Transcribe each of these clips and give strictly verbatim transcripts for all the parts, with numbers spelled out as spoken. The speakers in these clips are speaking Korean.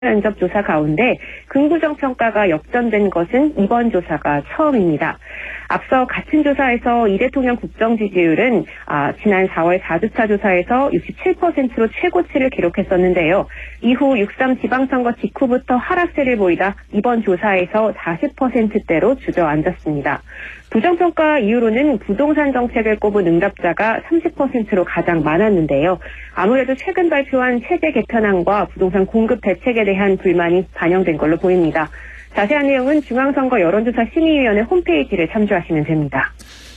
면접 조사 가운데 긍부정 평가가 역전된 것은 이번 조사가 처음입니다. 앞서 같은 조사에서 이 대통령 국정 지지율은 아, 지난 사월 사 주차 조사에서 육십칠 퍼센트로 최고치를 기록했었는데요. 이후 육 삼 지방선거 직후부터 하락세를 보이다 이번 조사에서 사십 퍼센트대로 주저앉았습니다. 부정평가 이유로는 부동산 정책을 꼽은 응답자가 삼십 퍼센트로 가장 많았는데요. 아무래도 최근 발표한 체제 개편안과 부동산 공급 대책에 대한 불만이 반영된 걸로 보입니다. 자세한 내용은 중앙선거 여론조사 심의위원회 홈페이지를 참조하시면 됩니다.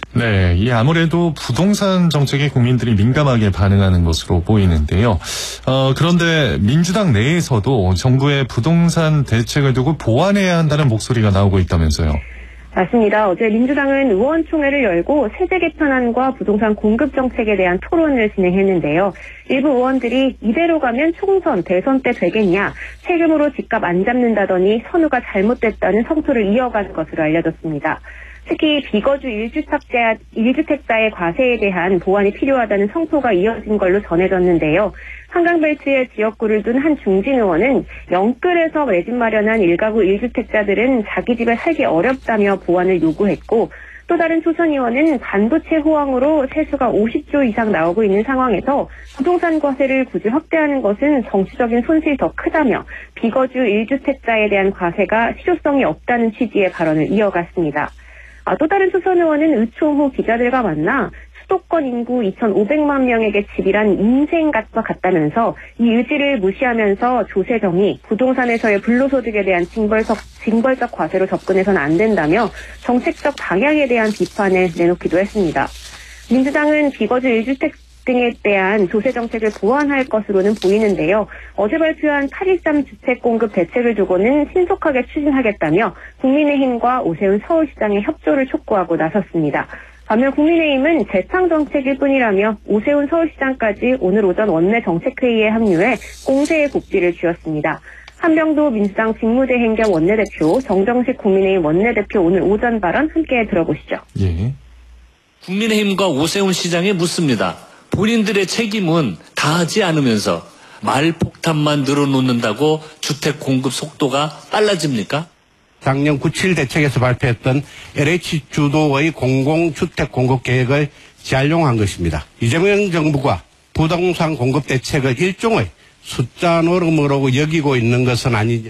네, 이 아무래도 부동산 정책에 국민들이 민감하게 반응하는 것으로 보이는데요. 어, 그런데 민주당 내에서도 정부의 부동산 대책을 두고 보완해야 한다는 목소리가 나오고 있다면서요. 맞습니다. 어제 민주당은 의원총회를 열고 세제 개편안과 부동산 공급 정책에 대한 토론을 진행했는데요. 일부 의원들이 이대로 가면 총선, 대선 때 되겠냐, 세금으로 집값 안 잡는다더니 선우가 잘못됐다는 성토를 이어간 것으로 알려졌습니다. 특히 비거주 일 주택자, 일 주택자의 과세에 대한 보완이 필요하다는 성토가 이어진 걸로 전해졌는데요. 한강벨트에 지역구를 둔 한 중진 의원은 영끌에서 내 집 마련한 일가구 일 주택자들은 자기 집에 살기 어렵다며 보완을 요구했고, 또 다른 초선 의원은 반도체 호황으로 세수가 오십조 이상 나오고 있는 상황에서 부동산 과세를 굳이 확대하는 것은 정치적인 손실이 더 크다며 비거주 일 주택자에 대한 과세가 실효성이 없다는 취지의 발언을 이어갔습니다. 아, 또 다른 초선 의원은 의총 후 기자들과 만나 수도권 인구 이천오백만 명에게 집이란 인생값과 같다면서 이 의지를 무시하면서 조세정의, 부동산에서의 불로소득에 대한 징벌적, 징벌적 과세로 접근해서는 안 된다며 정책적 방향에 대한 비판을 내놓기도 했습니다. 민주당은 비거주 일 주택 등에 대한 조세 정책을 보완할 것으로는 보이는데요. 어제 발표한 팔일삼 주택 공급 대책을 두고는 신속하게 추진하겠다며 국민의힘과 오세훈 서울시장의 협조를 촉구하고 나섰습니다. 반면 국민의힘은 재탕 정책일 뿐이라며 오세훈 서울시장까지 오늘 오전 원내 정책회의에 합류해 공세의 복지를 쥐었습니다. 한병도 민주당 직무대행 겸 원내대표, 정정식 국민의힘 원내대표 오늘 오전 발언 함께 들어보시죠. 예. 국민의힘과 오세훈 시장에 묻습니다. 본인들의 책임은 다하지 않으면서 말폭탄만 늘어놓는다고 주택 공급 속도가 빨라집니까? 작년 구칠 대책에서 발표했던 엘에이치 주도의 공공주택 공급 계획을 재활용한 것입니다. 이재명 정부가 부동산 공급 대책을 일종의 숫자 노름으로 여기고 있는 것은 아니죠.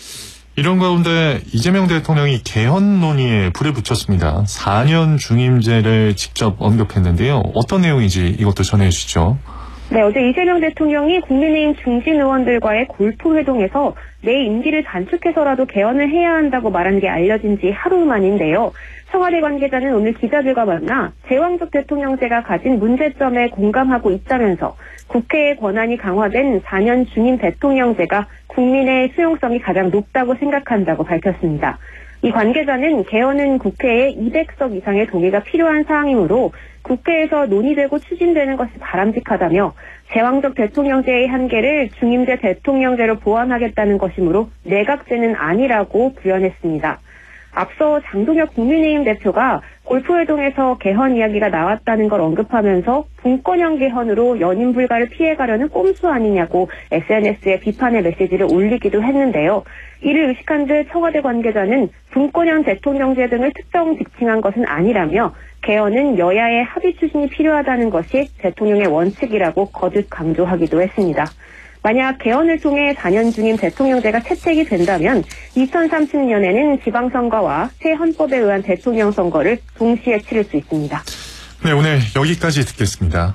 이런 가운데 이재명 대통령이 개헌 논의에 불을 붙였습니다. 사 년 중임제를 직접 언급했는데요. 어떤 내용인지 이것도 전해주시죠. 네, 어제 이재명 대통령이 국민의힘 중진 의원들과의 골프회동에서 내 임기를 단축해서라도 개헌을 해야 한다고 말한 게 알려진 지 하루 만인데요. 청와대 관계자는 오늘 기자들과 만나 제왕적 대통령제가 가진 문제점에 공감하고 있다면서 국회의 권한이 강화된 사 년 중임 대통령제가 국민의 수용성이 가장 높다고 생각한다고 밝혔습니다. 이 관계자는 개헌은 국회에 이백 석 이상의 동의가 필요한 사항이므로 국회에서 논의되고 추진되는 것이 바람직하다며 제왕적 대통령제의 한계를 중임제 대통령제로 보완하겠다는 것이므로 내각제는 아니라고 부연했습니다. 앞서 장동혁 국민의힘 대표가 골프회동에서 개헌 이야기가 나왔다는 걸 언급하면서 분권형 개헌으로 연임 불가를 피해가려는 꼼수 아니냐고 에스엔에스에 비판의 메시지를 올리기도 했는데요. 이를 의식한 듯 청와대 관계자는 분권형 대통령제 등을 특정 지칭한 것은 아니라며 개헌은 여야의 합의 추진이 필요하다는 것이 대통령의 원칙이라고 거듭 강조하기도 했습니다. 만약 개헌을 통해 사 년 중임 대통령제가 채택이 된다면 이천삼십 년에는 지방선거와 새 헌법에 의한 대통령 선거를 동시에 치를 수 있습니다. 네, 오늘 여기까지 듣겠습니다.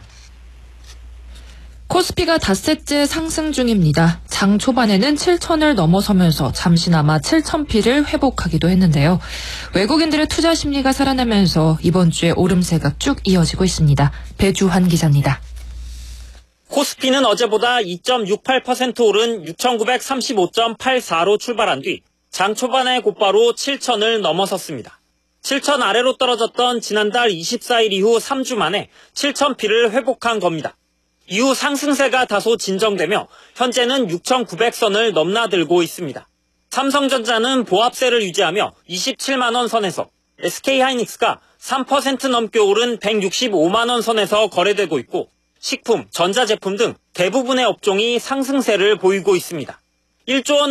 코스피가 닷새째 상승 중입니다. 장 초반에는 칠천을 넘어서면서 잠시나마 칠천 피를 회복하기도 했는데요. 외국인들의 투자 심리가 살아나면서 이번 주에 오름세가 쭉 이어지고 있습니다. 배주환 기자입니다. 코스피는 어제보다 이 점 육팔 퍼센트 오른 육천구백삼십오 점 팔사로 출발한 뒤 장 초반에 곧바로 칠천을 넘어섰습니다. 칠천 아래로 떨어졌던 지난달 이십사일 이후 삼 주 만에 칠천 피를 회복한 겁니다. 이후 상승세가 다소 진정되며 현재는 육천구백 선을 넘나들고 있습니다. 삼성전자는 보합세를 유지하며 이십칠만 원 선에서, 에스케이하이닉스가 삼 퍼센트 넘게 오른 백육십오만 원 선에서 거래되고 있고 식품, 전자제품 등 대부분의 업종이 상승세를 보이고 있습니다. 일조 원